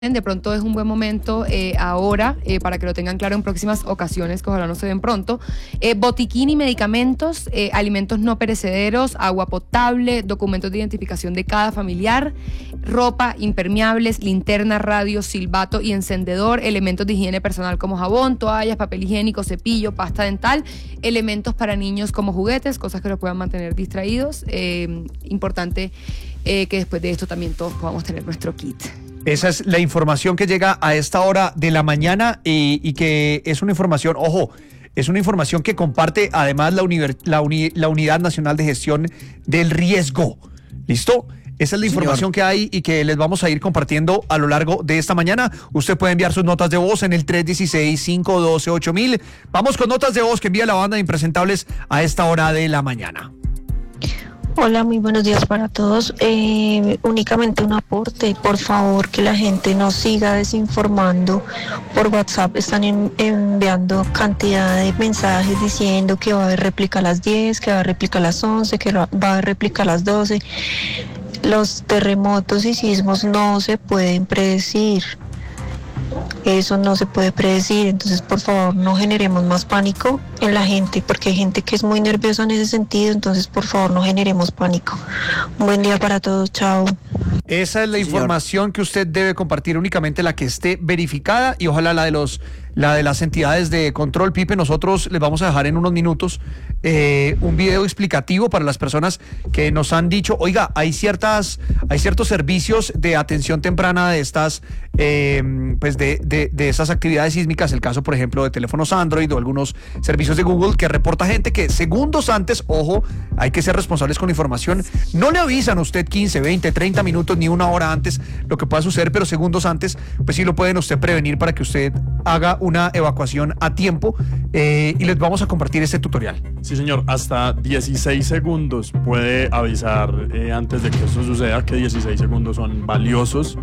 De pronto es un buen momento ahora para que lo tengan claro en próximas ocasiones, que ojalá no se den pronto. Botiquín y medicamentos, alimentos no perecederos, agua potable, documentos de identificación de cada familiar, ropa, impermeables, linterna, radio, silbato y encendedor, elementos de higiene personal como jabón, toallas, papel higiénico, cepillo, pasta dental, elementos para niños como juguetes, cosas que los puedan mantener distraídos. Importante que después de esto también todos podamos tener nuestro kit. Esa es la información que llega a esta hora de la mañana y que es una información, ojo, es una información que comparte además la Unidad Nacional de Gestión del Riesgo. ¿Listo? Esa es la información que hay y que les vamos a ir compartiendo a lo largo de esta mañana. Usted puede enviar sus notas de voz en el 316-512-8000. Vamos con notas de voz que envía la banda de Impresentables a esta hora de la mañana. Hola, muy buenos días para todos. Únicamente un aporte, por favor, que la gente no siga desinformando por WhatsApp. Están enviando cantidad de mensajes diciendo que va a haber réplica a las 10, que va a haber réplica a las 11, que va a haber réplica a las 12. Los terremotos y sismos no se pueden predecir. Eso no se puede predecir, entonces por favor no generemos más pánico en la gente, porque hay gente que es muy nerviosa en ese sentido, entonces por favor no generemos pánico. Un buen día para todos, chao. Esa es la información que usted debe compartir, únicamente la que esté verificada y ojalá la de las entidades de control. Pipe, nosotros les vamos a dejar en unos minutos un video explicativo para las personas que nos han dicho, oiga, hay ciertos servicios de atención temprana de estas pues de esas actividades sísmicas, el caso por ejemplo de teléfonos Android o algunos servicios de Google que reporta gente que segundos antes, ojo, hay que ser responsables con la información, no le avisan a usted 15, 20, 30 minutos ni una hora antes lo que pueda suceder, pero segundos antes pues sí lo pueden usted prevenir para que usted haga una evacuación a tiempo y les vamos a compartir este tutorial. Sí, señor, hasta 16 segundos puede avisar antes de que esto suceda, que 16 segundos son valiosos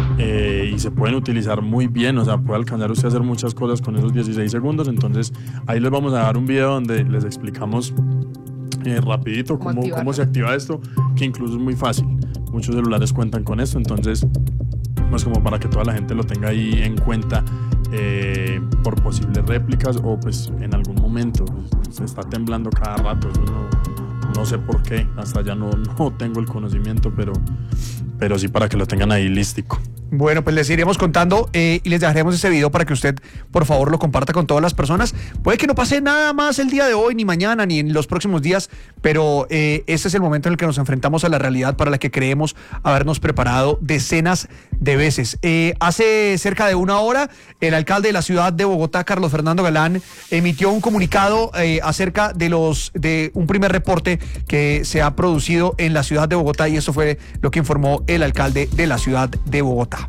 y se pueden utilizar muy bien, o sea, puede alcanzar usted a hacer muchas cosas con esos 16 segundos, entonces ahí les vamos a dar un video donde les explicamos rapidito cómo se activa esto, que incluso es muy fácil, muchos celulares cuentan con esto, entonces pues como para que toda la gente lo tenga ahí en cuenta por posibles réplicas o pues en algún momento se está temblando cada rato, eso no sé por qué, hasta ya no tengo el conocimiento, pero sí para que lo tengan ahí lístico. Bueno, pues les iremos contando y les dejaremos ese video para que usted, por favor, lo comparta con todas las personas. Puede que no pase nada más el día de hoy, ni mañana, ni en los próximos días, pero este es el momento en el que nos enfrentamos a la realidad para la que creemos habernos preparado decenas de veces. Hace cerca de una hora, el alcalde de la ciudad de Bogotá, Carlos Fernando Galán, emitió un comunicado acerca de un primer reporte que se ha producido en la ciudad de Bogotá, y eso fue lo que informó el alcalde de la ciudad de Bogotá.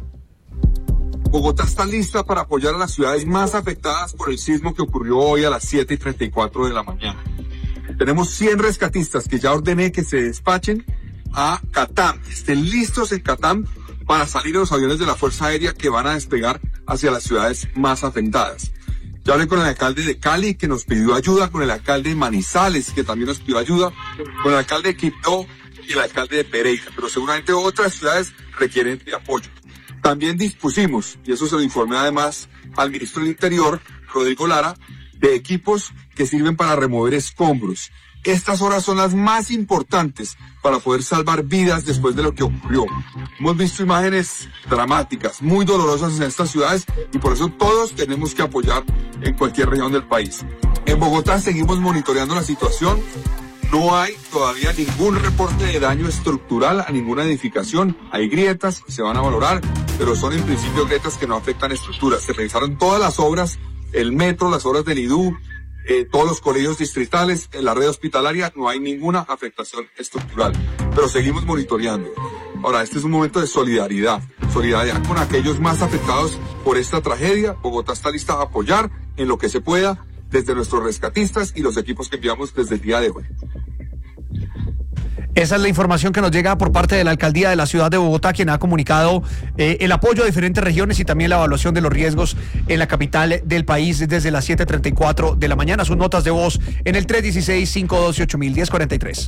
Bogotá está lista para apoyar a las ciudades más afectadas por el sismo que ocurrió hoy a las 7:34 de la mañana. Tenemos 100 rescatistas que ya ordené que se despachen a Catam, estén listos en Catam para salir en los aviones de la Fuerza Aérea que van a despegar hacia las ciudades más afectadas. Ya hablé con el alcalde de Cali, que nos pidió ayuda, con el alcalde de Manizales, que también nos pidió ayuda, con el alcalde de Quibdó y el alcalde de Pereira, pero seguramente otras ciudades requieren de apoyo. También dispusimos, y eso se lo informé además al ministro del Interior, Rodrigo Lara, de equipos que sirven para remover escombros. Estas horas son las más importantes para poder salvar vidas después de lo que ocurrió. Hemos visto imágenes dramáticas, muy dolorosas en estas ciudades, y por eso todos tenemos que apoyar en cualquier región del país. En Bogotá seguimos monitoreando la situación. No hay todavía ningún reporte de daño estructural a ninguna edificación. Hay grietas, se van a valorar, pero son en principio grietas que no afectan estructuras. Se revisaron todas las obras, el metro, las obras del IDU, todos los colegios distritales, en la red hospitalaria, no hay ninguna afectación estructural. Pero seguimos monitoreando. Ahora, este es un momento de solidaridad con aquellos más afectados por esta tragedia. Bogotá está lista a apoyar en lo que se pueda desde nuestros rescatistas y los equipos que enviamos desde el día de hoy. Esa es la información que nos llega por parte de la alcaldía de la ciudad de Bogotá, quien ha comunicado el apoyo a diferentes regiones y también la evaluación de los riesgos en la capital del país desde las 7:34 de la mañana. Sus notas de voz en el 316-512-8000, 10:43.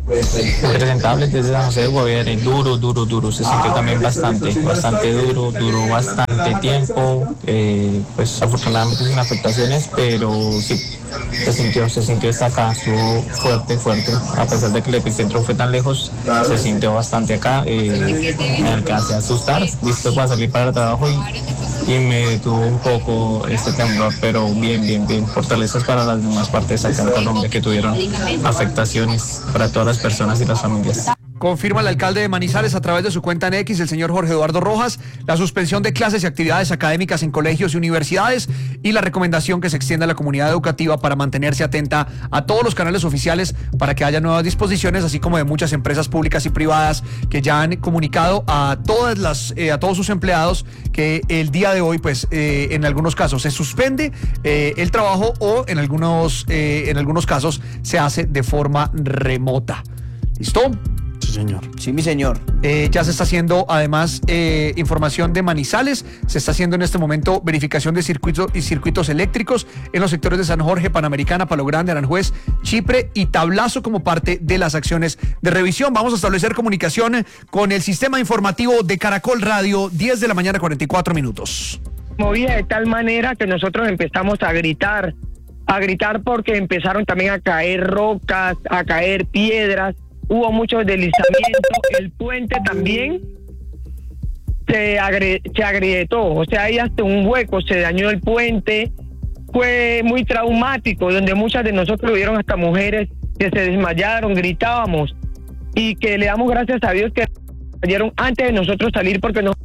Impresentable desde San José de Guaviare, duro, se sintió también bastante duro, duró bastante tiempo, pues afortunadamente sin afectaciones, pero sí, se sintió esta acá, estuvo fuerte, a pesar de que el epicentro fue tan lejos, se sintió bastante acá, me alcancé a asustar, listo para salir para el trabajo y me detuvo un poco este temblor, pero bien, fortalezas para las demás partes acá en Colombia que tuvieron afectaciones para todas las personas y las familias. Confirma el alcalde de Manizales a través de su cuenta en X, el señor Jorge Eduardo Rojas, la suspensión de clases y actividades académicas en colegios y universidades y la recomendación que se extienda a la comunidad educativa para mantenerse atenta a todos los canales oficiales para que haya nuevas disposiciones, así como de muchas empresas públicas y privadas que ya han comunicado a todos sus empleados que el día de hoy, pues, en algunos casos se suspende el trabajo o en algunos casos se hace de forma remota. ¿Listo? Sí, señor. Sí, mi señor. Ya se está haciendo, además, información de Manizales. Se está haciendo en este momento verificación de circuitos eléctricos en los sectores de San Jorge, Panamericana, Palo Grande, Aranjuez, Chipre y Tablazo como parte de las acciones de revisión. Vamos a establecer comunicación con el sistema informativo de Caracol Radio, 10 de la mañana, 44 minutos. Movida de tal manera que nosotros empezamos a gritar porque empezaron también a caer rocas, a caer piedras. Hubo muchos deslizamientos, el puente también se agrietó, o sea, hay hasta un hueco, se dañó el puente, fue muy traumático, donde muchas de nosotros hubieron hasta mujeres que se desmayaron, gritábamos, y que le damos gracias a Dios que cayeron antes de nosotros salir, porque no...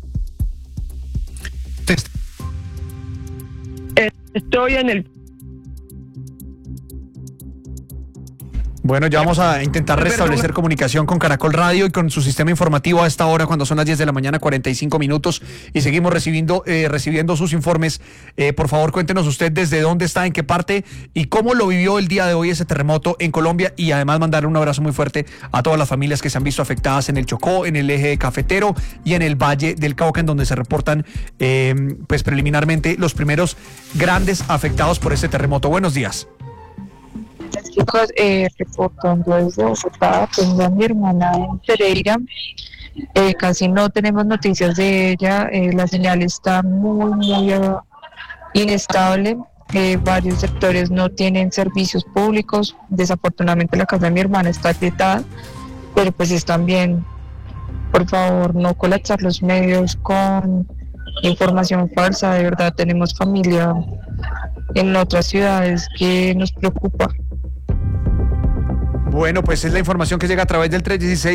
Estoy en el... Bueno, ya vamos a intentar restablecer comunicación con Caracol Radio y con su sistema informativo a esta hora, cuando son las 10 de la mañana, 45 minutos, y seguimos recibiendo sus informes. Por favor, cuéntenos usted desde dónde está, en qué parte y cómo lo vivió el día de hoy ese terremoto en Colombia, y además mandar un abrazo muy fuerte a todas las familias que se han visto afectadas en el Chocó, en el eje cafetero y en el Valle del Cauca, en donde se reportan pues preliminarmente los primeros grandes afectados por este terremoto. Buenos días. Chicos, reportando desde Bogotá, tengo a mi hermana en Pereira, casi no tenemos noticias de ella, la señal está muy inestable, varios sectores no tienen servicios públicos, desafortunadamente la casa de mi hermana está aprietada, pero pues están bien. Por favor, no colapsar los medios con información falsa, de verdad tenemos familia en otras ciudades que nos preocupa. Bueno, pues es la información que llega a través del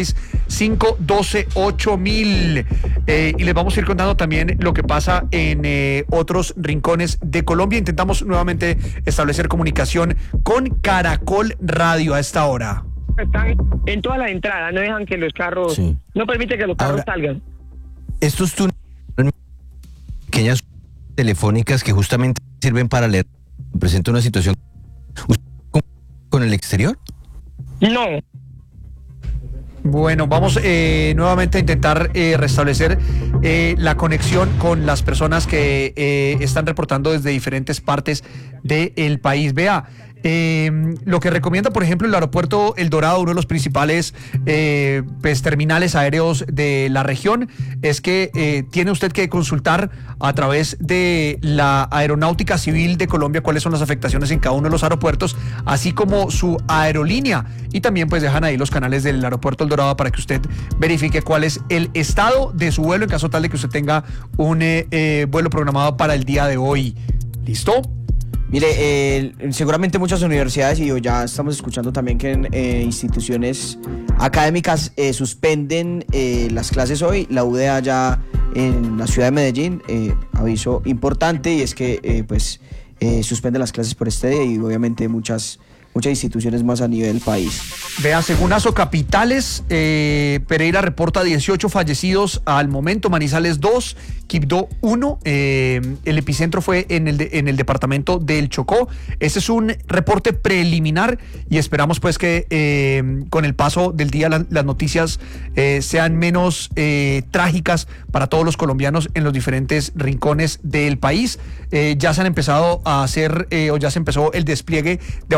316-512-8000. Y les vamos a ir contando también lo que pasa en otros rincones de Colombia. Intentamos nuevamente establecer comunicación con Caracol Radio a esta hora. Están en todas las entradas, no dejan que los carros, sí. No permite que los carros salgan. Estos túneles, pequeñas telefónicas que justamente sirven para leer, presenta una situación con el exterior. No. Bueno, vamos nuevamente a intentar restablecer la conexión con las personas que están reportando desde diferentes partes del país. Vea, lo que recomienda, por ejemplo, el aeropuerto El Dorado, uno de los principales pues, terminales aéreos de la región, es que tiene usted que consultar a través de la Aeronáutica Civil de Colombia cuáles son las afectaciones en cada uno de los aeropuertos, así como su aerolínea, y también pues dejan ahí los canales del aeropuerto El Dorado para que usted verifique cuál es el estado de su vuelo en caso tal de que usted tenga un vuelo programado para el día de hoy. ¿Listo? Mire, seguramente muchas universidades, y ya estamos escuchando también que instituciones académicas suspenden las clases hoy. La UdeA ya en la ciudad de Medellín, aviso importante, y es que suspende las clases por este día, y obviamente muchas instituciones más a nivel país. Vea, según Asocapitales, Pereira reporta 18 fallecidos al momento, Manizales 2, Quibdó 1, el epicentro fue en el departamento del Chocó. Este es un reporte preliminar y esperamos pues que con el paso del día las noticias sean menos trágicas para todos los colombianos en los diferentes rincones del país. Ya se han empezado a hacer o ya se empezó el despliegue de varias ayudas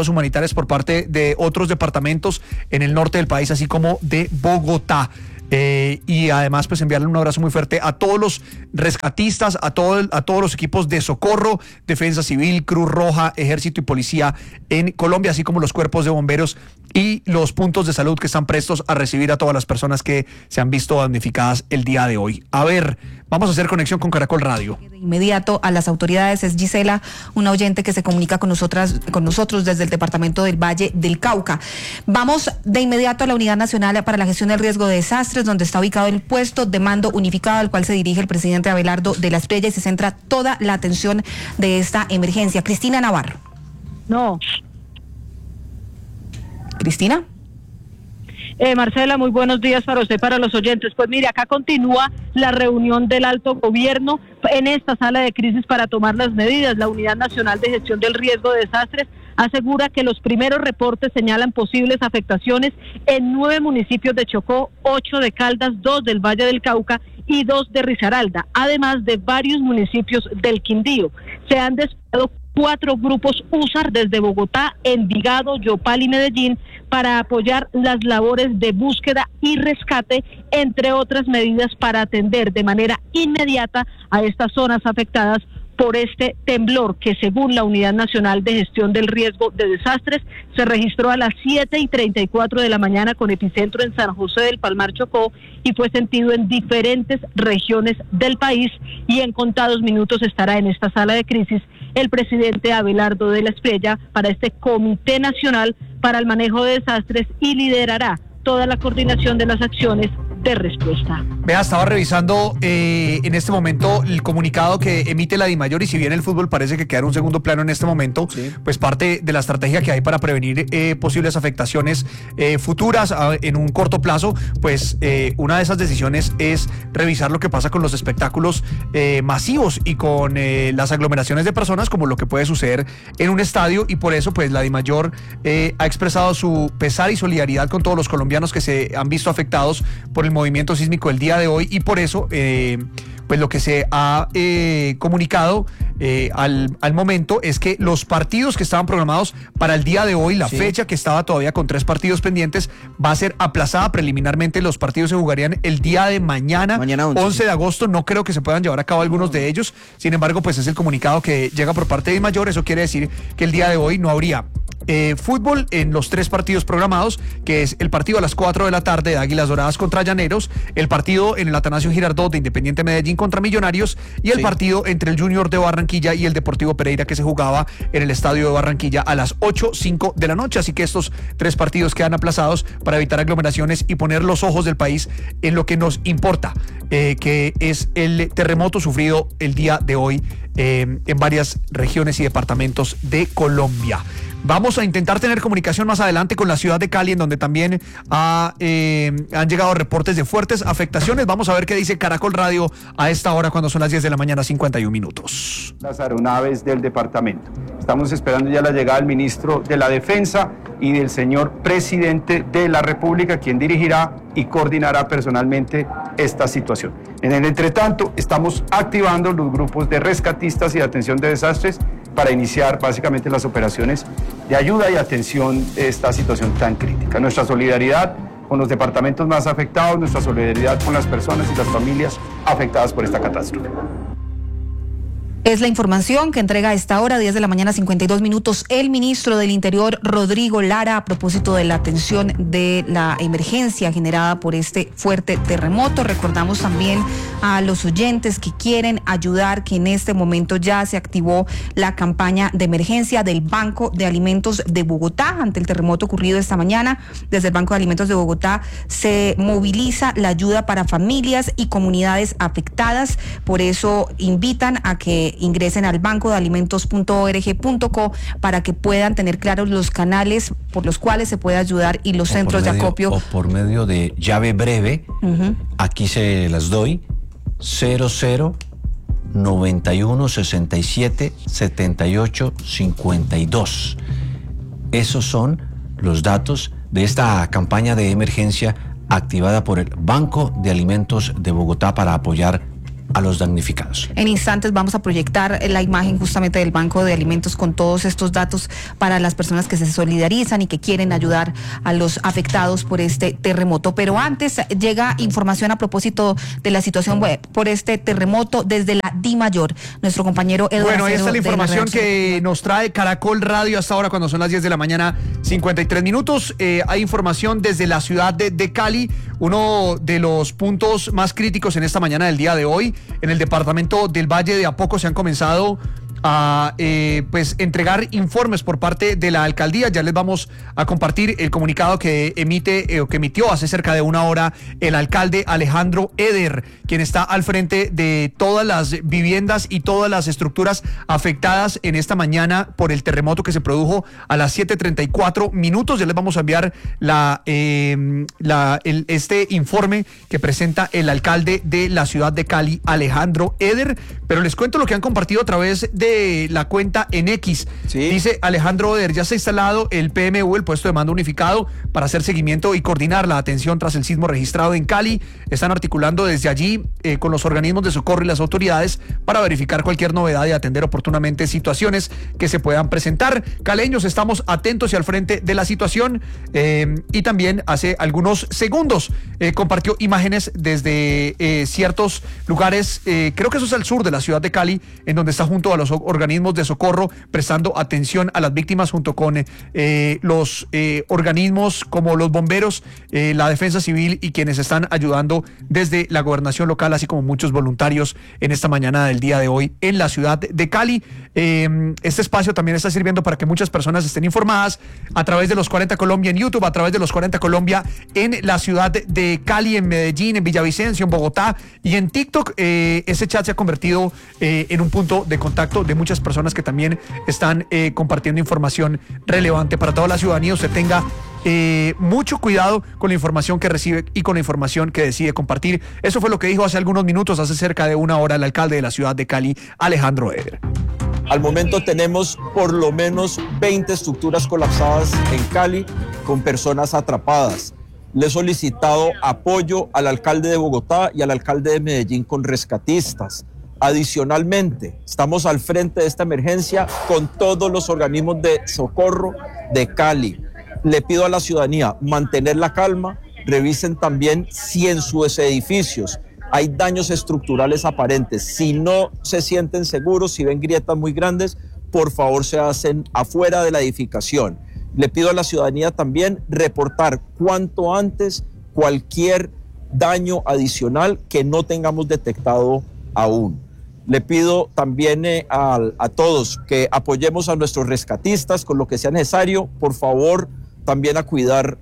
ayudas humanitarias por parte de otros departamentos en el norte del país, así como de Bogotá. Y además pues enviarle un abrazo muy fuerte a todos los rescatistas, a todos los equipos de socorro, Defensa Civil, Cruz Roja, Ejército y Policía en Colombia, así como los cuerpos de bomberos y los puntos de salud que están prestos a recibir a todas las personas que se han visto damnificadas el día de hoy. A ver, vamos a hacer conexión con Caracol Radio. De inmediato a las autoridades es Gisela, una oyente que se comunica con nosotros desde el departamento del Valle del Cauca. Vamos de inmediato a la Unidad Nacional para la Gestión del Riesgo de Desastres, donde está ubicado el puesto de mando unificado al cual se dirige el presidente Abelardo de la Espriella y se centra toda la atención de esta emergencia. Cristina Navarro. No. Cristina. Marcela, muy buenos días para usted, para los oyentes. Pues mire, acá continúa la reunión del alto gobierno en esta sala de crisis para tomar las medidas. La Unidad Nacional de Gestión del Riesgo de Desastres asegura que los primeros reportes señalan posibles afectaciones en 9 municipios de Chocó, 8 de Caldas, 2 del Valle del Cauca y 2 de Risaralda, además de varios municipios del Quindío. Se han desplegado 4 grupos USAR desde Bogotá, Envigado, Yopal y Medellín para apoyar las labores de búsqueda y rescate, entre otras medidas para atender de manera inmediata a estas zonas afectadas por este temblor que, según la Unidad Nacional de Gestión del Riesgo de Desastres, se registró a las 7:34 de la mañana con epicentro en San José del Palmar, Chocó, y fue sentido en diferentes regiones del país, y en contados minutos estará en esta sala de crisis el presidente Abelardo de la Espriella para este Comité Nacional para el Manejo de Desastres y liderará toda la coordinación de las acciones de respuesta. Vea, estaba revisando en este momento el comunicado que emite la DIMAYOR, y si bien el fútbol parece que queda en un segundo plano en este momento, sí, pues parte de la estrategia que hay para prevenir posibles afectaciones futuras en un corto plazo, pues una de esas decisiones es revisar lo que pasa con los espectáculos masivos y con las aglomeraciones de personas, como lo que puede suceder en un estadio, y por eso pues la DIMAYOR ha expresado su pesar y solidaridad con todos los colombianos que se han visto afectados por el movimiento sísmico el día de hoy, y por eso pues lo que se ha comunicado al momento es que los partidos que estaban programados para el día de hoy, la fecha que estaba todavía con 3 partidos pendientes, va a ser aplazada preliminarmente. Los partidos se jugarían el día de mañana 11 de agosto. No creo que se puedan llevar a cabo algunos de ellos, sin embargo pues es el comunicado que llega por parte de DIMAYOR. Eso quiere decir que el día de hoy no habría fútbol en los 3 partidos programados, que es el partido a las 4 de la tarde de Águilas Doradas contra Llaneros, el partido en el Atanasio Girardot de Independiente Medellín contra Millonarios, y el partido entre el Junior de Barranquilla y el Deportivo Pereira, que se jugaba en el Estadio de Barranquilla a las 8:05 de la noche. Así que estos 3 partidos quedan aplazados para evitar aglomeraciones y poner los ojos del país en lo que nos importa, que es el terremoto sufrido el día de hoy en varias regiones y departamentos de Colombia. Vamos a intentar tener comunicación más adelante con la ciudad de Cali, en donde también han llegado reportes de fuertes afectaciones. Vamos a ver qué dice Caracol Radio a esta hora, cuando son las 10 de la mañana, 51 minutos. Las aeronaves del departamento. Estamos esperando ya la llegada del ministro de la Defensa y del señor presidente de la República, quien dirigirá y coordinará personalmente esta situación. En el entretanto, estamos activando los grupos de rescatistas y de atención de desastres para iniciar básicamente las operaciones de ayuda y atención de esta situación tan crítica. Nuestra solidaridad con los departamentos más afectados, nuestra solidaridad con las personas y las familias afectadas por esta catástrofe. Es la información que entrega a esta hora, 10 de la mañana, 52 minutos, el ministro del Interior, Rodrigo Lara, a propósito de la atención de la emergencia generada por este fuerte terremoto. Recordamos también a los oyentes que quieren ayudar que en este momento ya se activó la campaña de emergencia del Banco de Alimentos de Bogotá ante el terremoto ocurrido esta mañana. Desde el Banco de Alimentos de Bogotá se moviliza la ayuda para familias y comunidades afectadas. Por eso invitan a que ingresen al bancodealimentos.org.co para que puedan tener claros los canales por los cuales se puede ayudar y los centros de acopio. O por medio de llave breve, aquí se las doy, 00 91 67 78 52. Esos son los datos de esta campaña de emergencia activada por el Banco de Alimentos de Bogotá para apoyar a los damnificados. En instantes vamos a proyectar la imagen justamente del Banco de Alimentos con todos estos datos para las personas que se solidarizan y que quieren ayudar a los afectados por este terremoto. Pero antes llega información a propósito de la situación por este terremoto desde la DIMAYOR. Nuestro compañero Eduardo. Bueno, ahí está la de información que nos trae Caracol Radio hasta ahora cuando son las 10 de la mañana, 53 minutos. Hay información desde la ciudad de Cali, uno de los puntos más críticos en esta mañana del día de hoy. En el departamento del Valle de a poco se han comenzado a pues entregar informes por parte de la alcaldía. Ya les vamos a compartir el comunicado que emitió hace cerca de una hora el alcalde Alejandro Eder, quien está al frente de todas las viviendas y todas las estructuras afectadas en esta mañana por el terremoto que se produjo a las 7:34 minutos. Ya les vamos a enviar este informe que presenta el alcalde de la ciudad de Cali, Alejandro Eder, pero les cuento lo que han compartido a través de la cuenta en X. ¿Sí? Dice Alejandro Eder: ya se ha instalado el PMU, el puesto de mando unificado, para hacer seguimiento y coordinar la atención tras el sismo registrado en Cali. Están articulando desde allí con los organismos de socorro y las autoridades para verificar cualquier novedad y atender oportunamente situaciones que se puedan presentar. Caleños, estamos atentos y al frente de la situación. Y también hace algunos segundos compartió imágenes desde ciertos lugares, creo que eso es al sur de la ciudad de Cali, en donde está junto a los organismos de socorro prestando atención a las víctimas, junto con los organismos como los bomberos, la defensa civil y quienes están ayudando desde la gobernación local, así como muchos voluntarios en esta mañana del día de hoy en la ciudad de Cali. Este espacio también está sirviendo para que muchas personas estén informadas a través de Los 40 Colombia en YouTube, a través de Los 40 Colombia en la ciudad de Cali, en Medellín, en Villavicencio, en Bogotá y en TikTok. Ese chat se ha convertido en un punto de contacto de muchas personas que también están compartiendo información relevante para toda la ciudadanía. Usted tenga mucho cuidado con la información que recibe y con la información que decide compartir. Eso fue lo que dijo hace algunos minutos, hace cerca de una hora, el alcalde de la ciudad de Cali, Alejandro Eder. Al momento tenemos por lo menos 20 estructuras colapsadas en Cali con personas atrapadas. Le he solicitado apoyo al alcalde de Bogotá y al alcalde de Medellín con rescatistas. Adicionalmente, estamos al frente de esta emergencia con todos los organismos de socorro de Cali. Le pido a la ciudadanía mantener la calma, revisen también si en sus edificios hay daños estructurales aparentes. Si no se sienten seguros, si ven grietas muy grandes, por favor se hacen afuera de la edificación. Le pido a la ciudadanía también reportar cuanto antes cualquier daño adicional que no tengamos detectado aún. Le pido también a todos que apoyemos a nuestros rescatistas con lo que sea necesario. Por favor, también a cuidar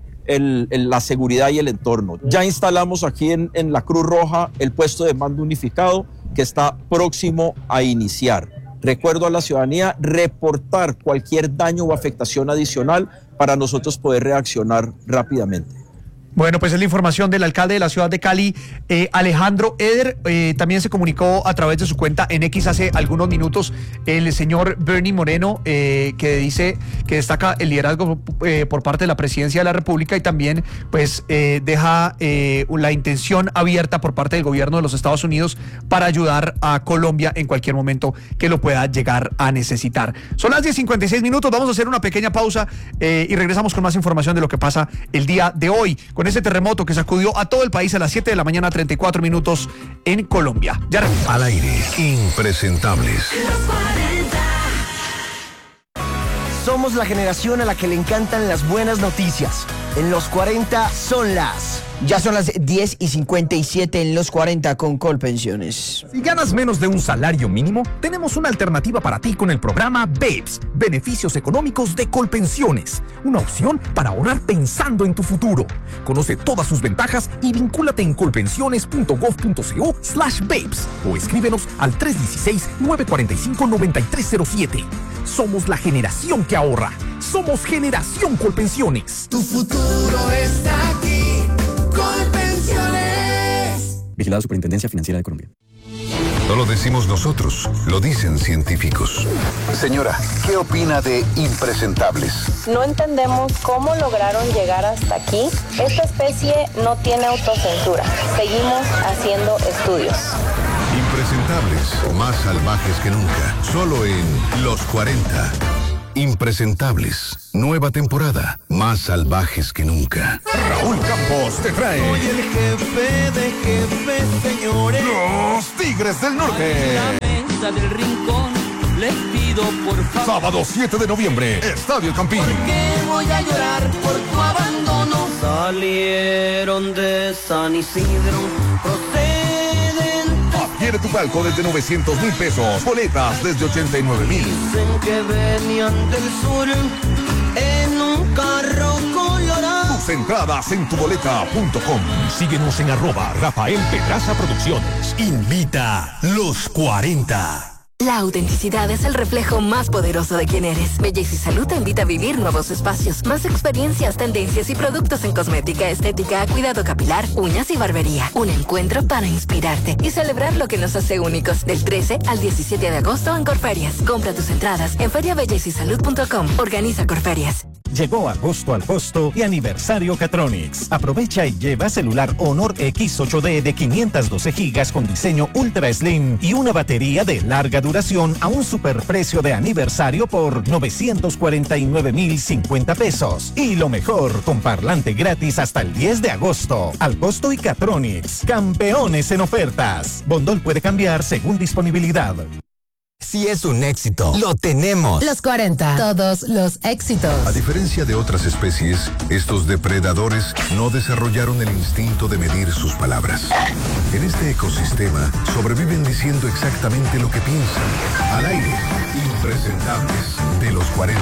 la seguridad y el entorno. Ya instalamos aquí en la Cruz Roja el puesto de mando unificado que está próximo a iniciar. Recuerdo a la ciudadanía reportar cualquier daño o afectación adicional para nosotros poder reaccionar rápidamente. Bueno, pues es la información del alcalde de la ciudad de Cali, Alejandro Eder. También se comunicó a través de su cuenta en X hace algunos minutos el señor Bernie Moreno, que dice que destaca el liderazgo por parte de la presidencia de la República y también pues deja la intención abierta por parte del gobierno de los Estados Unidos para ayudar a Colombia en cualquier momento que lo pueda llegar a necesitar. Son las 10:56 minutos, vamos a hacer una pequeña pausa y regresamos con más información de lo que pasa el día de hoy con ese terremoto que sacudió a todo el país a las 7 de la mañana, 34 minutos en Colombia. Ya regresamos. Al aire, impresentables. Somos la generación a la que le encantan las buenas noticias. En Los 40 son las... Ya son las 10:57 en Los 40 con Colpensiones. Si ganas menos de un salario mínimo, tenemos una alternativa para ti con el programa BEPS, Beneficios Económicos de Colpensiones. Una opción para ahorrar pensando en tu futuro. Conoce todas sus ventajas y vincúlate en colpensiones.gov.co/BEPS o escríbenos al 316-945-9307. Somos la generación que ahorra. Somos Generación Colpensiones. Tu futuro está aquí. Colpensiones. Vigilado Superintendencia Financiera de Colombia. No lo decimos nosotros, lo dicen científicos. Señora, ¿qué opina de impresentables? No entendemos cómo lograron llegar hasta aquí. Esta especie no tiene autocensura. Seguimos haciendo estudios. Impresentables, más salvajes que nunca. Solo en Los 40. Impresentables, nueva temporada, más salvajes que nunca. Raúl Campos te trae. Soy el jefe de jefes, señores. Los Tigres del Norte. La mesa del rincón, les pido por favor. Sábado 7 de noviembre, Estadio Campín. ¿Por qué voy a llorar por tu abandono? Salieron de San Isidro, Adquiere tu palco desde 900,000 pesos. Boletas desde 89,000. dicen que venían del sur en un carro colorado. Tus entradas en tuboleta.com. Síguenos en @RafaelPedraza Producciones. Invita Los 40. La autenticidad es el reflejo más poderoso de quién eres. Belleza y Salud te invita a vivir nuevos espacios, más experiencias, tendencias y productos en cosmética, estética, cuidado capilar, uñas y barbería. Un encuentro para inspirarte y celebrar lo que nos hace únicos. Del 13 al 17 de agosto en Corferias. Compra tus entradas en feriabellezysalud.com. Organiza Corferias. Llegó agosto al costo y aniversario Catronics. Aprovecha y lleva celular Honor X8D de 512 gigas con diseño Ultra Slim y una batería de larga duración a un superprecio de aniversario por 949,050 pesos. Y lo mejor, con parlante gratis hasta el 10 de agosto. Al costo y Catronics, campeones en ofertas. Bondol puede cambiar según disponibilidad. Si es un éxito, lo tenemos. Los 40, todos los éxitos. A diferencia de otras especies, estos depredadores no desarrollaron el instinto de medir sus palabras. En este ecosistema sobreviven diciendo exactamente lo que piensan. Al aire, impresentables de Los 40.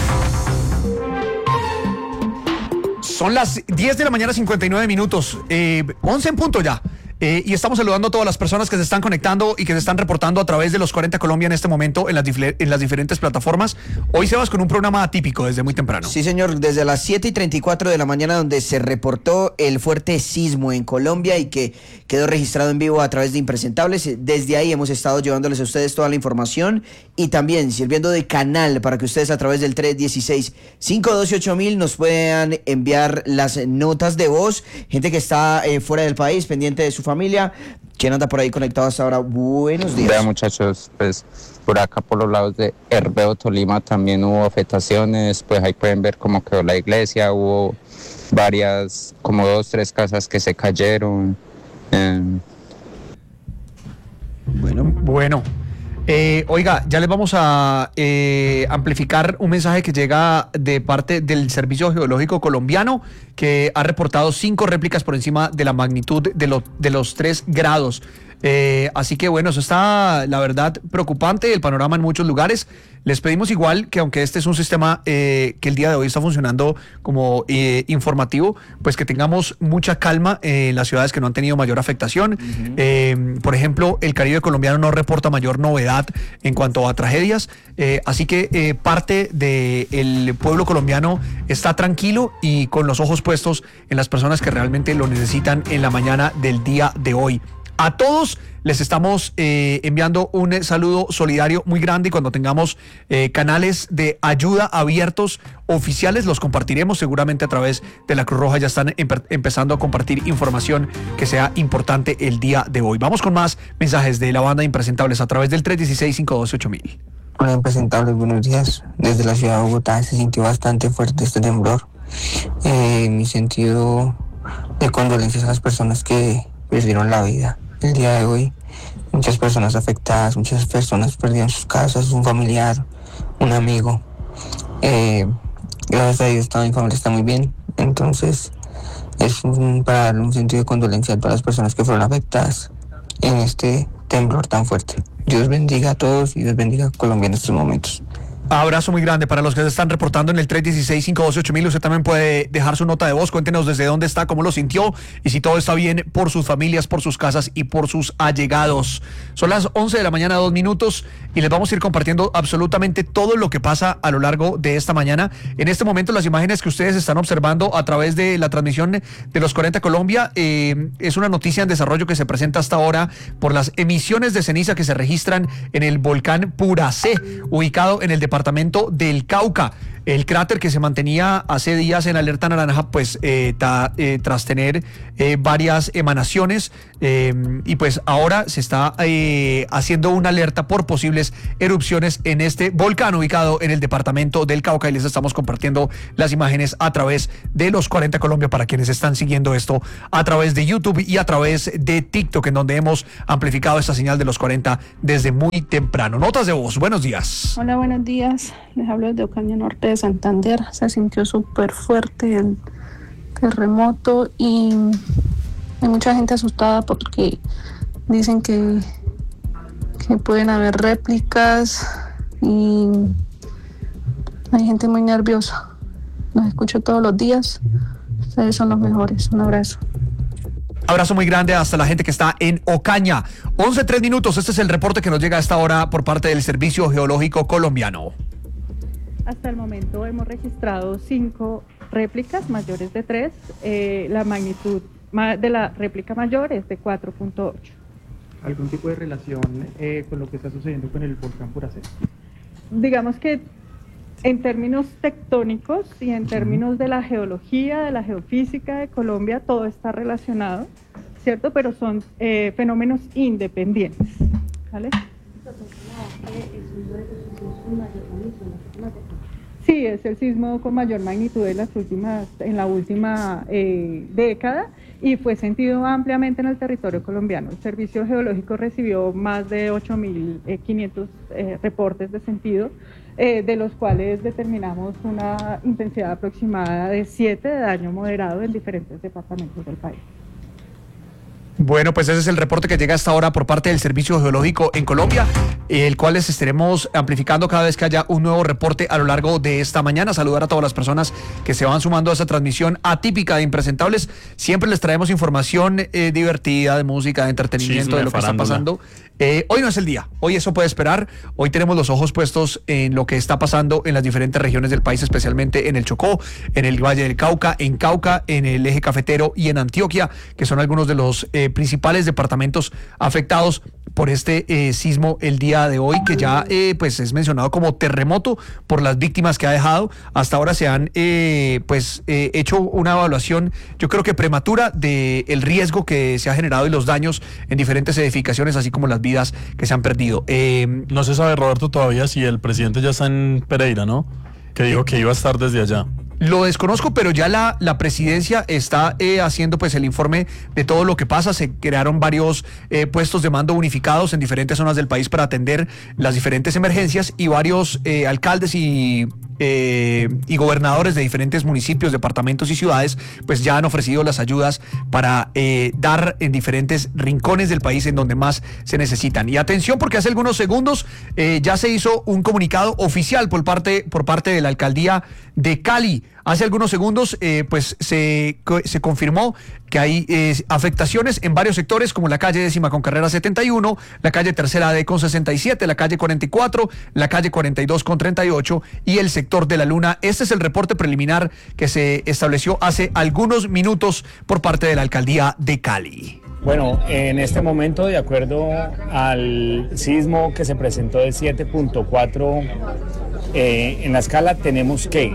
Son las 10 de la mañana, 59 minutos. 11 en punto ya. Y estamos saludando a todas las personas que se están conectando y que se están reportando a través de Los 40 Colombia en este momento en las diferentes plataformas. Hoy, Sebas, con un programa atípico desde muy temprano. Sí, señor, desde las 7:34 de la mañana, donde se reportó el fuerte sismo en Colombia y que quedó registrado en vivo a través de Impresentables. Desde ahí hemos estado llevándoles a ustedes toda la información y también sirviendo de canal para que ustedes a través del 316-512-8000 nos puedan enviar las notas de voz. Gente que está fuera del país, pendiente de su familia. ¿Quién anda por ahí conectado hasta ahora? Buenos días. Vea, muchachos, pues por acá por los lados de Herbeo, Tolima, también hubo afectaciones. Pues ahí pueden ver cómo quedó la iglesia. Hubo varias, como 2, 3 casas que se cayeron. Bueno. Oiga, ya les vamos a amplificar un mensaje que llega de parte del Servicio Geológico Colombiano, que ha reportado 5 réplicas por encima de la magnitud de los 3 grados. Así que bueno, eso está, la verdad, preocupante el panorama en muchos lugares. Les pedimos igual que, aunque este es un sistema que el día de hoy está funcionando como informativo, pues que tengamos mucha calma en las ciudades que no han tenido mayor afectación. Por ejemplo, el Caribe colombiano no reporta mayor novedad en cuanto a tragedias, así que parte del pueblo colombiano está tranquilo y con los ojos puestos en las personas que realmente lo necesitan en la mañana del día de hoy. A todos les estamos enviando un saludo solidario muy grande, y cuando tengamos canales de ayuda abiertos oficiales los compartiremos seguramente a través de la Cruz Roja. Ya están empezando a compartir información que sea importante el día de hoy. Vamos con más mensajes de la banda Impresentables a través del 316-512-8000. Hola, Impresentables, buenos días. Desde la ciudad de Bogotá se sintió bastante fuerte este temblor. Mi sentido de condolencias a las personas que perdieron la vida el día de hoy. Muchas personas afectadas, muchas personas perdieron sus casas, un familiar, un amigo. Gracias a Dios toda mi familia está muy bien. Entonces es para darle un sentido de condolencia a todas las personas que fueron afectadas en este temblor tan fuerte. Dios bendiga a todos y Dios bendiga a Colombia en estos momentos. Abrazo muy grande para los que se están reportando en el 316-512-8000. Usted también puede dejar su nota de voz. Cuéntenos desde dónde está, cómo lo sintió y si todo está bien por sus familias, por sus casas y por sus allegados. Son las 11 de la mañana, 2 minutos, y les vamos a ir compartiendo absolutamente todo lo que pasa a lo largo de esta mañana. En este momento, las imágenes que ustedes están observando a través de la transmisión de Los 40 Colombia es una noticia en desarrollo que se presenta hasta ahora por las emisiones de ceniza que se registran en el volcán Puracé, ubicado en el departamento del Cauca. el cráter que se mantenía hace días en alerta naranja, pues tras tener varias emanaciones, y pues ahora se está haciendo una alerta por posibles erupciones en este volcán ubicado en el departamento del Cauca, y les estamos compartiendo las imágenes a través de Los 40 Colombia para quienes están siguiendo esto a través de YouTube y a través de TikTok, en donde hemos amplificado esta señal de Los 40 desde muy temprano. Notas de voz, buenos días. Hola, buenos días. Les hablo desde Ocaña Norte de Santander. Se sintió súper fuerte el terremoto y hay mucha gente asustada porque dicen que pueden haber réplicas y hay gente muy nerviosa. Los escucho todos los días. Ustedes son los mejores. Un abrazo. Abrazo muy grande hasta la gente que está en Ocaña. 11:03 minutos. Este es el reporte que nos llega a esta hora por parte del Servicio Geológico Colombiano. Hasta el momento hemos registrado 5 réplicas mayores de 3. La magnitud de la réplica mayor es de 4.8. ¿Algún tipo de relación con lo que está sucediendo con el volcán Puracé? Digamos que en términos tectónicos y en términos de la geología, de la geofísica de Colombia, todo está relacionado, ¿cierto? Pero son fenómenos independientes, ¿vale? Sí, es el sismo con mayor magnitud en la última década y fue sentido ampliamente en el territorio colombiano. El Servicio Geológico recibió más de 8.500 reportes de sentido, de los cuales determinamos una intensidad aproximada de 7 de daño moderado en diferentes departamentos del país. Bueno, pues ese es el reporte que llega a esta hora por parte del Servicio Geológico en Colombia, el cual les estaremos amplificando cada vez que haya un nuevo reporte a lo largo de esta mañana. Saludar a todas las personas que se van sumando a esa transmisión atípica de Impresentables. Siempre les traemos información divertida, de música, de entretenimiento, de lo que está pasando. Hoy no es el día, hoy eso puede esperar. Hoy tenemos los ojos puestos en lo que está pasando en las diferentes regiones del país, especialmente en el Chocó, en el Valle del Cauca, en el eje cafetero y en Antioquia, que son algunos de los principales departamentos afectados por este sismo el día de hoy, que ya pues es mencionado como terremoto por las víctimas que ha dejado. Hasta ahora se han hecho una evaluación, yo creo que prematura, del riesgo que se ha generado y los daños en diferentes edificaciones, así como las vidas que se han perdido. No se sabe, Roberto, todavía si el presidente ya está en Pereira, ¿no? Que dijo que iba a estar desde allá. Lo desconozco, pero ya la presidencia está haciendo pues el informe de todo lo que pasa. Se crearon varios puestos de mando unificados en diferentes zonas del país para atender las diferentes emergencias, y varios alcaldes y gobernadores de diferentes municipios, departamentos y ciudades pues ya han ofrecido las ayudas para dar en diferentes rincones del país en donde más se necesitan. Y atención, porque hace algunos segundos ya se hizo un comunicado oficial por parte de la alcaldía de Cali. Hace algunos segundos pues se confirmó que hay afectaciones en varios sectores, como la calle 10ª con carrera 71, la calle 3ª D con 67, la calle 44, la calle 42 con 38 y el sector de la Luna. Este es el reporte preliminar que se estableció hace algunos minutos por parte de la alcaldía de Cali. Bueno, en este momento, de acuerdo al sismo que se presentó de 7.4 en la escala, tenemos que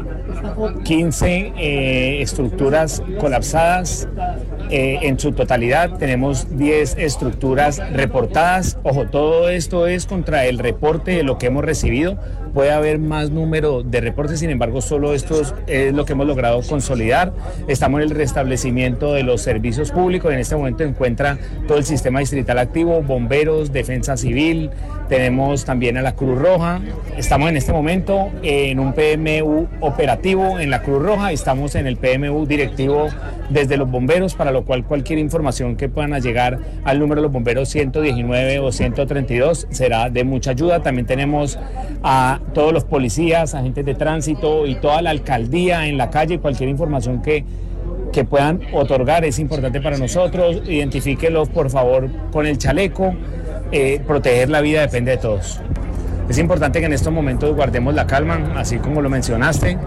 15 estructuras colapsadas. En su totalidad tenemos 10 estructuras reportadas. Ojo, todo esto es contra el reporte de lo que hemos recibido. Puede haber más número de reportes, sin embargo, solo esto es lo que hemos logrado consolidar. Estamos en el restablecimiento de los servicios públicos. En este momento encuentra todo el sistema distrital activo, bomberos, defensa civil, tenemos también a la Cruz Roja. Estamos en este momento en un PMU operativo en la Cruz Roja, estamos en el PMU directivo desde los bomberos, para lo cual cualquier información que puedan llegar al número de los bomberos 119 o 132 será de mucha ayuda. También tenemos a todos los policías, agentes de tránsito y toda la alcaldía en la calle. Cualquier información que puedan otorgar es importante para nosotros. Identifíquelos por favor con el chaleco. Proteger la vida depende de todos. Es importante que en estos momentos guardemos la calma, así como lo mencionaste,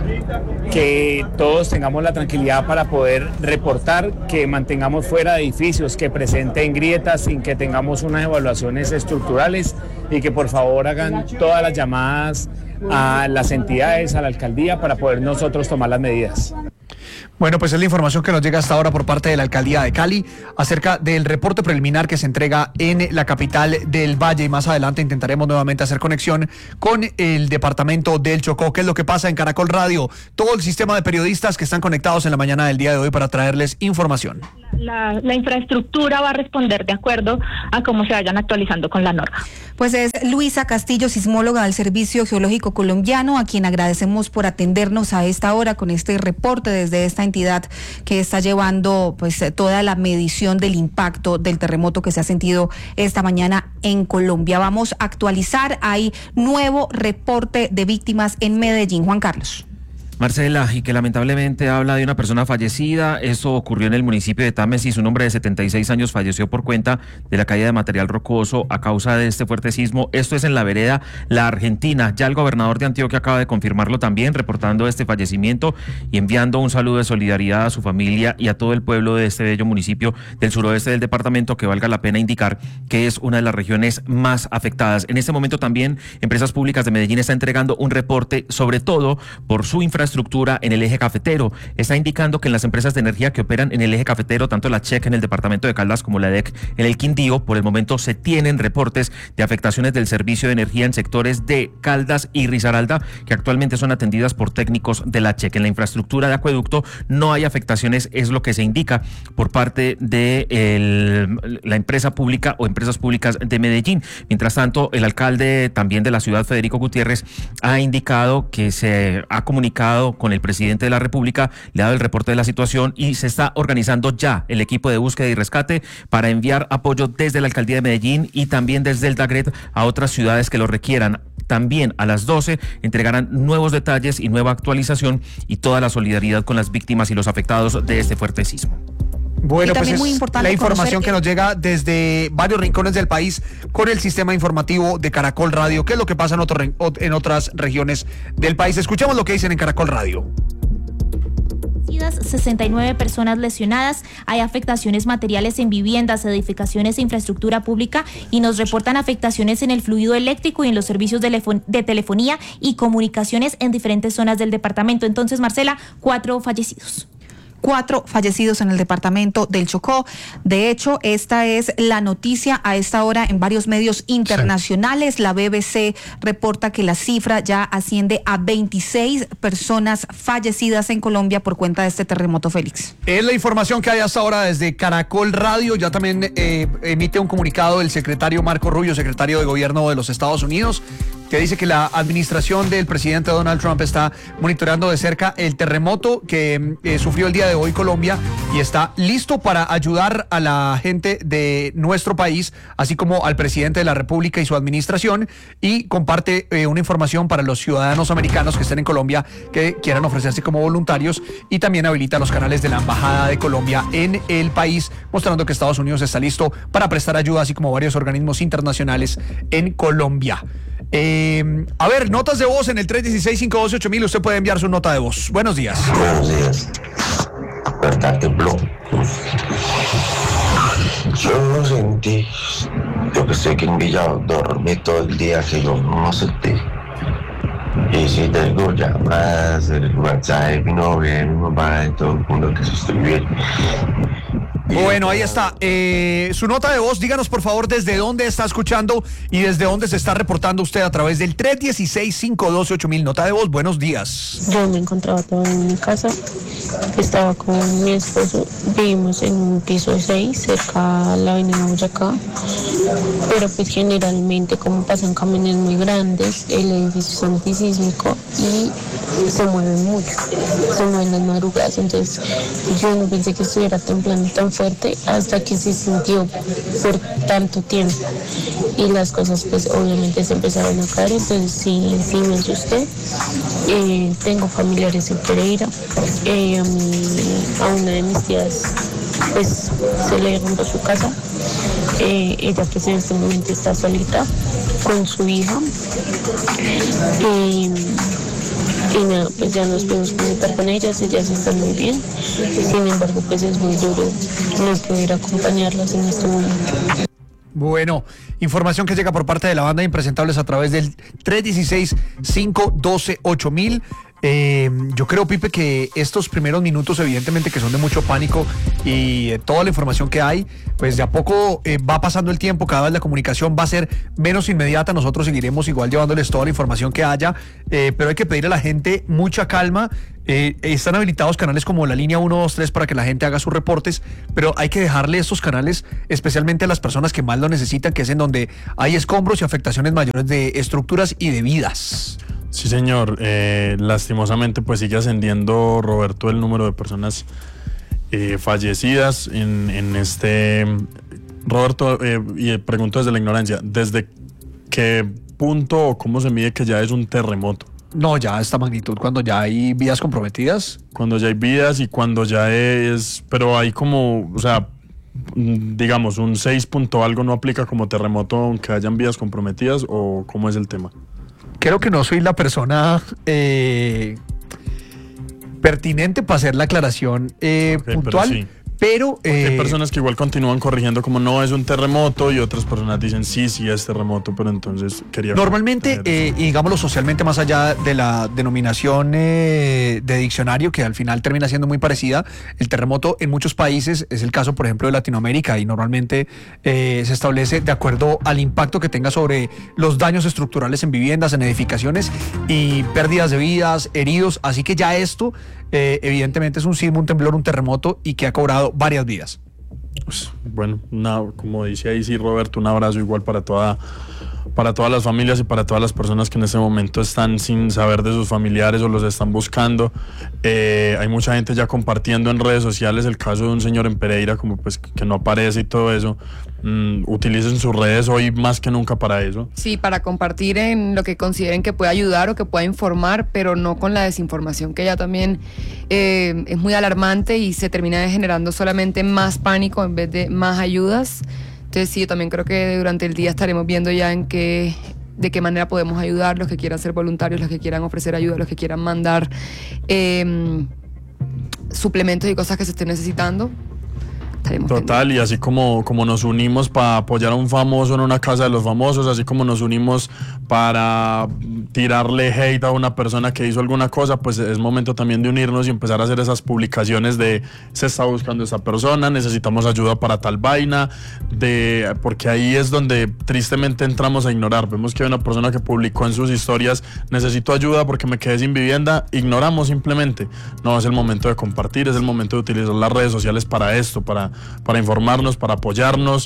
que todos tengamos la tranquilidad para poder reportar, que mantengamos fuera edificios que presenten grietas sin que tengamos unas evaluaciones estructurales y que por favor hagan todas las llamadas a las entidades, a la alcaldía, para poder nosotros tomar las medidas. Bueno, pues es la información que nos llega hasta ahora por parte de la Alcaldía de Cali acerca del reporte preliminar que se entrega en la capital del Valle, y más adelante intentaremos nuevamente hacer conexión con el departamento del Chocó. ¿Qué es lo que pasa en Caracol Radio? Todo el sistema de periodistas que están conectados en la mañana del día de hoy para traerles información. La infraestructura va a responder de acuerdo a cómo se vayan actualizando con la norma. Pues es Luisa Castillo, sismóloga del Servicio Geológico Colombiano, a quien agradecemos por atendernos a esta hora con este reporte desde esta entidad que está llevando pues toda la medición del impacto del terremoto que se ha sentido esta mañana en Colombia. Vamos a actualizar, hay nuevo reporte de víctimas en Medellín. Juan Carlos. Marcela, y que lamentablemente habla de una persona fallecida. Eso ocurrió en el municipio de Támesis. Un hombre de 76 años falleció por cuenta de la caída de material rocoso a causa de este fuerte sismo. Esto es en la vereda La Argentina. Ya el gobernador de Antioquia acaba de confirmarlo también, reportando este fallecimiento y enviando un saludo de solidaridad a su familia y a todo el pueblo de este bello municipio del suroeste del departamento, que valga la pena indicar que es una de las regiones más afectadas. En este momento también Empresas Públicas de Medellín está entregando un reporte, sobre todo por su infraestructura en el eje cafetero. Está indicando que en las empresas de energía que operan en el eje cafetero, tanto la CHEC en el departamento de Caldas como la EDEC en el Quindío, por el momento se tienen reportes de afectaciones del servicio de energía en sectores de Caldas y Risaralda, que actualmente son atendidas por técnicos de la CHEC. En la infraestructura de acueducto no hay afectaciones, es lo que se indica por parte de la empresa pública o Empresas Públicas de Medellín. Mientras tanto, el alcalde también de la ciudad, Federico Gutiérrez, ha indicado que se ha comunicado con el presidente de la República, le ha dado el reporte de la situación y se está organizando ya el equipo de búsqueda y rescate para enviar apoyo desde la alcaldía de Medellín y también desde el DAGRET a otras ciudades que lo requieran. También a las 12 entregarán nuevos detalles y nueva actualización y toda la solidaridad con las víctimas y los afectados de este fuerte sismo. Bueno, pues es la información que nos llega desde varios rincones del país con el sistema informativo de Caracol Radio. ¿Qué es lo que pasa en otras regiones del país? Escuchemos lo que dicen en Caracol Radio. 69 personas lesionadas, hay afectaciones materiales en viviendas, edificaciones e infraestructura pública, y nos reportan afectaciones en el fluido eléctrico y en los servicios de telefonía y comunicaciones en diferentes zonas del departamento. Entonces, Marcela, 4 fallecidos. 4 fallecidos en el departamento del Chocó. De hecho, esta es la noticia a esta hora en varios medios internacionales. Sí. La BBC reporta que la cifra ya asciende a 26 personas fallecidas en Colombia por cuenta de este terremoto, Félix. Es la información que hay hasta ahora desde Caracol Radio. Ya también emite un comunicado el secretario Marco Rubio, secretario de Gobierno de los Estados Unidos, que dice que la administración del presidente Donald Trump está monitoreando de cerca el terremoto que sufrió el día de hoy Colombia y está listo para ayudar a la gente de nuestro país, así como al presidente de la República y su administración, y comparte una información para los ciudadanos americanos que estén en Colombia que quieran ofrecerse como voluntarios, y también habilita los canales de la Embajada de Colombia en el país, mostrando que Estados Unidos está listo para prestar ayuda, así como varios organismos internacionales en Colombia. A ver, notas de voz en el 316-512-8000. Usted puede enviar su nota de voz. Buenos días. Buenos días. ¿Verdad que yo sentí, yo que sé que en Villa dormí todo el día, que yo no sentí. Y si tengo llamadas, el WhatsApp de mi novia, de mi mamá, de todo el mundo que se estoy bien. Bueno, ahí está. Su nota de voz, díganos por favor desde dónde está escuchando y desde dónde se está reportando usted a través del 316-512-8000. Nota de voz, buenos días. Yo me encontraba todavía en mi casa, estaba con mi esposo, vivimos en un piso 6 cerca a la avenida Boyacá, pero pues generalmente como pasan camiones muy grandes, el edificio es antisísmico y se mueven mucho, se mueven las madrugadas, entonces yo no pensé que estuviera temblando tan fuerte hasta que se sintió por tanto tiempo y las cosas pues obviamente se empezaron a caer, entonces sí me asusté. Tengo familiares en Pereira, a una de mis tías pues se le rompió su casa, Ella pues en este momento está solita con su hija. Y nada, pues ya nos podemos comunicar con ellas están muy bien. Sin embargo, pues es muy duro no poder acompañarlas en este momento. Bueno, información que llega por parte de la banda de Impresentables a través del 316-512-8000. Yo creo, Pipe, que estos primeros minutos, evidentemente que son de mucho pánico y toda la información que hay, pues de a poco va pasando el tiempo, cada vez la comunicación va a ser menos inmediata, nosotros seguiremos igual llevándoles toda la información que haya, pero hay que pedirle a la gente mucha calma. Están habilitados canales como la línea 123 para que la gente haga sus reportes, pero hay que dejarle estos canales especialmente a las personas que más lo necesitan, que es en donde hay escombros y afectaciones mayores de estructuras y de vidas. Sí, señor. Lastimosamente pues sigue ascendiendo, Roberto, el número de personas fallecidas en este... Roberto, y pregunto desde la ignorancia, ¿desde qué punto o cómo se mide que ya es un terremoto? No, ya esta magnitud, cuando ya hay vidas comprometidas. Cuando ya hay vidas y cuando ya es... Pero hay como, o sea, digamos, un 6 punto algo no aplica como terremoto aunque hayan vidas comprometidas, ¿o cómo es el tema? Creo que no soy la persona pertinente para hacer la aclaración puntual. Pero hay personas que igual continúan corrigiendo como no es un terremoto y otras personas dicen sí es terremoto, pero entonces quería... Normalmente, y digámoslo socialmente, más allá de la denominación de diccionario, que al final termina siendo muy parecida, el terremoto en muchos países, es el caso por ejemplo de Latinoamérica, y normalmente se establece de acuerdo al impacto que tenga sobre los daños estructurales en viviendas, en edificaciones y pérdidas de vidas, heridos, así que ya esto... evidentemente es un sismo, un temblor, un terremoto y que ha cobrado varias vidas. Pues, bueno, como dice ahí sí, Roberto, un abrazo igual para todas las familias y para todas las personas que en este momento están sin saber de sus familiares o los están buscando. Hay mucha gente ya compartiendo en redes sociales el caso de un señor en Pereira como pues que no aparece y todo eso. Utilicen sus redes hoy más que nunca para eso. Sí, para compartir en lo que consideren que pueda ayudar o que pueda informar, pero no con la desinformación, que ya también es muy alarmante y se termina generando solamente más pánico en vez de más ayudas. Entonces sí, yo también creo que durante el día estaremos viendo ya de qué manera podemos ayudar, los que quieran ser voluntarios, los que quieran ofrecer ayuda, los que quieran mandar suplementos y cosas que se estén necesitando. Total, y así como nos unimos para apoyar a un famoso en una casa de los famosos, así como nos unimos para tirarle hate a una persona que hizo alguna cosa, pues es momento también de unirnos y empezar a hacer esas publicaciones de se está buscando esa persona, necesitamos ayuda para tal vaina, porque ahí es donde tristemente entramos a ignorar. Vemos que hay una persona que publicó en sus historias necesito ayuda porque me quedé sin vivienda, ignoramos simplemente. No, es el momento de compartir, es el momento de utilizar las redes sociales para esto, para informarnos, para apoyarnos,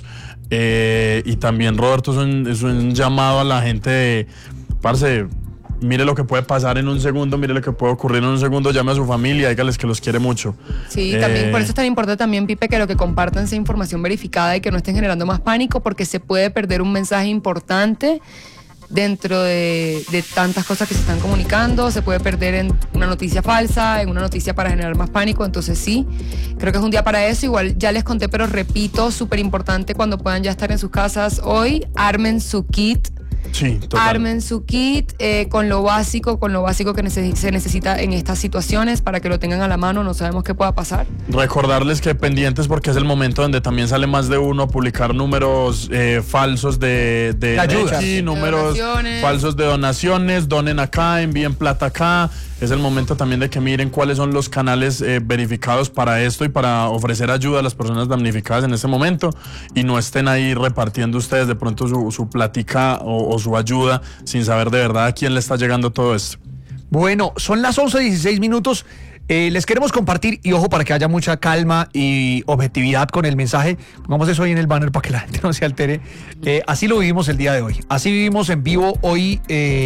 y también, Roberto, es un llamado a la gente de, parce, mire lo que puede pasar en un segundo, mire lo que puede ocurrir en un segundo, llame a su familia, dígales que los quiere mucho. Sí, también por eso es tan importante también, Pipe, que lo que compartan sea información verificada y que no estén generando más pánico, porque se puede perder un mensaje importante dentro de tantas cosas que se están comunicando, se puede perder en una noticia falsa, en una noticia para generar más pánico. Entonces sí, creo que es un día para eso. Igual ya les conté, pero repito, súper importante, cuando puedan ya estar en sus casas hoy, armen su kit. Sí, total. Armen su kit con lo básico que se necesita en estas situaciones para que lo tengan a la mano, no sabemos qué pueda pasar. Recordarles que pendientes, porque es el momento donde también sale más de uno a publicar números falsos de ayuda, números falsos de donaciones, donen acá, envíen plata acá. Es el momento también de que miren cuáles son los canales verificados para esto y para ofrecer ayuda a las personas damnificadas en este momento, y no estén ahí repartiendo ustedes de pronto su plática o su ayuda sin saber de verdad a quién le está llegando todo esto. Bueno, son las 11:16 minutos. Les queremos compartir, y ojo, para que haya mucha calma y objetividad con el mensaje, pongamos eso ahí en el banner para que la gente no se altere. Así lo vivimos el día de hoy, así vivimos en vivo hoy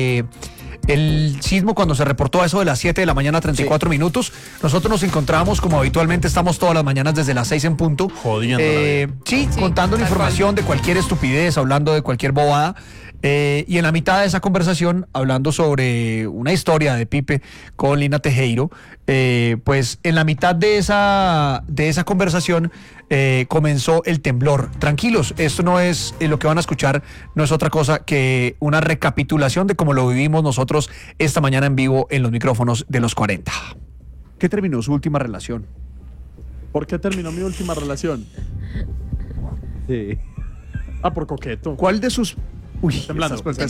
el sismo cuando se reportó a eso de las 7 de la mañana, 34 minutos. Nosotros nos encontramos como habitualmente estamos todas las mañanas desde las 6 en punto. Jodiendo. Sí, contando la información de cualquier estupidez, hablando de cualquier bobada. Y en la mitad de esa conversación, hablando sobre una historia de Pipe con Lina Tejero, pues en la mitad de esa conversación comenzó el temblor. Tranquilos, esto no es lo que van a escuchar, no es otra cosa que una recapitulación de cómo lo vivimos nosotros esta mañana en vivo en los micrófonos de los 40. ¿Qué terminó su última relación? ¿Por qué terminó mi última relación? Sí. Por coqueto. ¿Cuál de sus... Uy, temblando. Está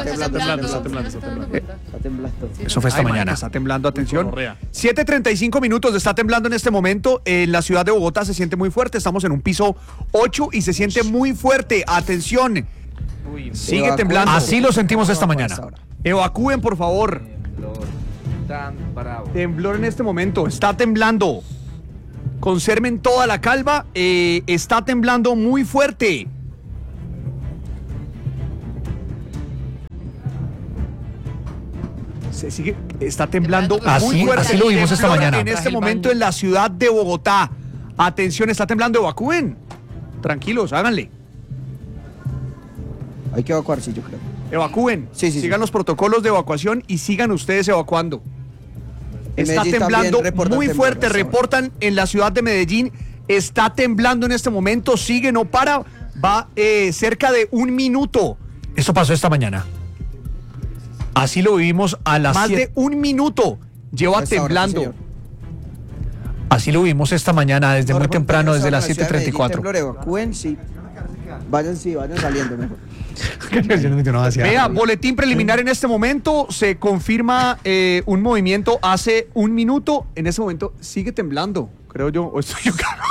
temblando. Eso fue esta mañana. Está temblando, atención. 7:35 minutos, está temblando en este momento. En la ciudad de Bogotá se siente muy fuerte. Estamos en un piso 8 y se siente muy fuerte. Atención. Sigue temblando. Así lo sentimos esta mañana. Evacúen, por favor. Temblor en este momento. Está temblando. Conserven toda la calma. Está temblando muy fuerte. Está temblando muy fuerte. Así lo vimos esta mañana. En este momento en la ciudad de Bogotá. Atención, está temblando, evacúen. Tranquilos, háganle. Hay que evacuar, sí, yo creo. Evacúen. Sigan los protocolos de evacuación y sigan ustedes evacuando. Está temblando muy fuerte. Reportan en la ciudad de Medellín. Está temblando en este momento. Sigue, no para. Va cerca de 1 minuto. Esto pasó esta mañana. Así lo vivimos a las más de 1 minuto. Lleva temblando. Sí, así lo vimos esta mañana desde muy temprano, desde las 7:34. Evacúen, sí. Vayan saliendo mejor. Vea, boletín preliminar en este momento. Se confirma un movimiento hace 1 minuto. En ese momento sigue temblando, creo yo. O estoy yo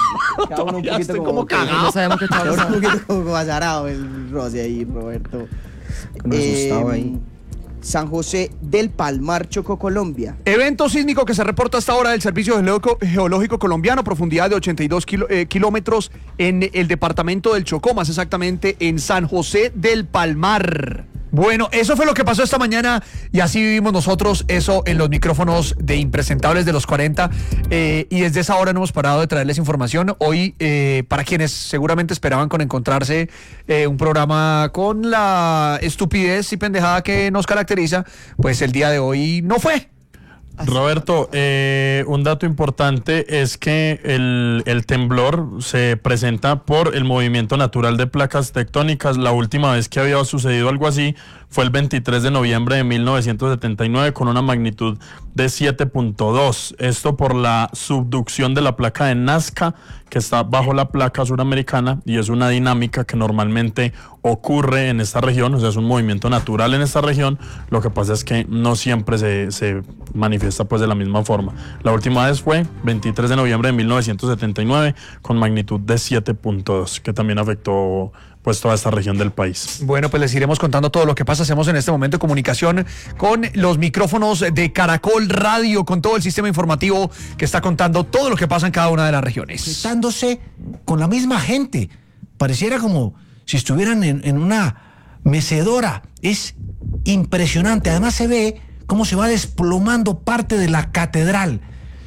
un poquito como cagado. No sabemos qué está pasando. Un poquito como azarado el Rosy ahí, Roberto. Como asustado ahí. San José del Palmar, Chocó, Colombia. Evento sísmico que se reporta hasta ahora del Servicio Geológico Colombiano, profundidad de 82 kilómetros en el departamento del Chocó, más exactamente en San José del Palmar. Bueno, eso fue lo que pasó esta mañana y así vivimos nosotros eso en los micrófonos de Impresentables de los 40 y desde esa hora no hemos parado de traerles información. Hoy, para quienes seguramente esperaban con encontrarse un programa con la estupidez y pendejada que nos caracteriza, pues el día de hoy no fue. Roberto, un dato importante es que el temblor se presenta por el movimiento natural de placas tectónicas. La última vez que había sucedido algo así fue el 23 de noviembre de 1979 con una magnitud de 7.2. Esto por la subducción de la placa de Nazca, que está bajo la placa suramericana, y es una dinámica que normalmente ocurre en esta región, o sea, es un movimiento natural en esta región. Lo que pasa es que no siempre se manifiesta pues de la misma forma. La última vez fue 23 de noviembre de 1979 con magnitud de 7.2, que también afectó pues toda esta región del país. Bueno, pues les iremos contando todo lo que pasa. Hacemos en este momento comunicación con los micrófonos de Caracol Radio, con todo el sistema informativo que está contando todo lo que pasa en cada una de las regiones. Estándose con la misma gente. Pareciera como si estuvieran en una mecedora. Es impresionante. Además se ve cómo se va desplomando parte de la catedral.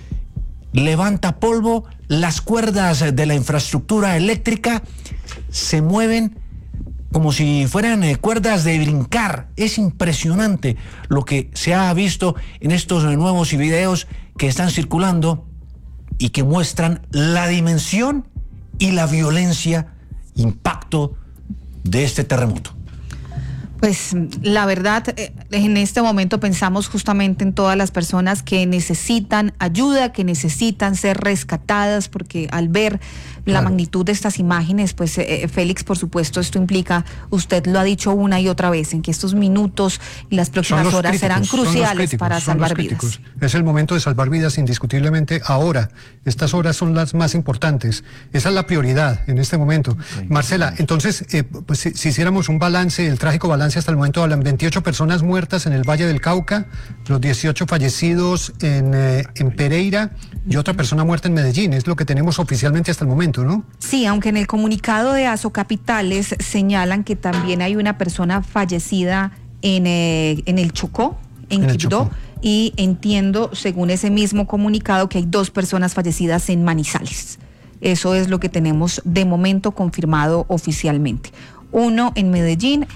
Levanta polvo, las cuerdas de la infraestructura eléctrica se mueven como si fueran cuerdas de brincar. Es impresionante lo que se ha visto en estos nuevos videos que están circulando y que muestran la dimensión y la violencia, impacto de este terremoto. Pues la verdad, en este momento pensamos justamente en todas las personas que necesitan ayuda, que necesitan ser rescatadas, porque al ver la magnitud de estas imágenes, pues Félix, por supuesto, esto implica, usted lo ha dicho una y otra vez, en que estos minutos y las próximas horas serán cruciales para salvar vidas. Es el momento de salvar vidas indiscutiblemente ahora. Estas horas son las más importantes. Esa es la prioridad en este momento. Marcela, entonces, pues si hiciéramos un balance, el trágico balance hasta el momento, hablan 28 personas muertas en el Valle del Cauca, los 18 fallecidos en Pereira y otra persona muerta en Medellín. Es lo que tenemos oficialmente hasta el momento, ¿no? Sí, aunque en el comunicado de Asocapitales señalan que también hay una persona fallecida en el Chocó, en Quibdó, y entiendo, según ese mismo comunicado, que hay 2 personas fallecidas en Manizales. Eso es lo que tenemos de momento confirmado oficialmente. Uno en Medellín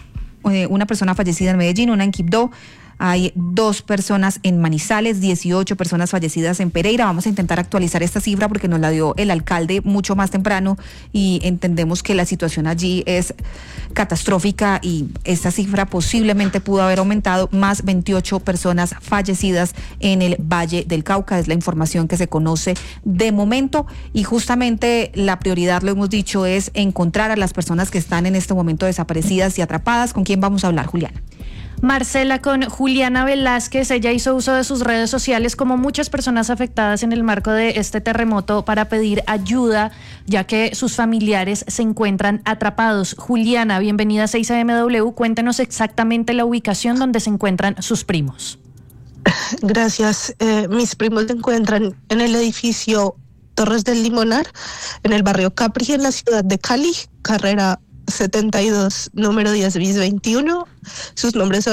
una persona fallecida en Medellín, una en Quibdó. Hay 2 personas en Manizales, 18 personas fallecidas en Pereira. Vamos a intentar actualizar esta cifra porque nos la dio el alcalde mucho más temprano y entendemos que la situación allí es catastrófica y esta cifra posiblemente pudo haber aumentado, más 28 personas fallecidas en el Valle del Cauca. Es la información que se conoce de momento y justamente la prioridad, lo hemos dicho, es encontrar a las personas que están en este momento desaparecidas y atrapadas. ¿Con quién vamos a hablar, Juliana? Marcela, con Juliana Velázquez. Ella hizo uso de sus redes sociales, como muchas personas afectadas en el marco de este terremoto, para pedir ayuda, ya que sus familiares se encuentran atrapados. Juliana, bienvenida a 6AMW. Cuéntenos exactamente la ubicación donde se encuentran sus primos. Gracias. Mis primos se encuentran en el edificio Torres del Limonar, en el barrio Capri, en la ciudad de Cali, carrera 72, número 10 bis 21. Sus nombres son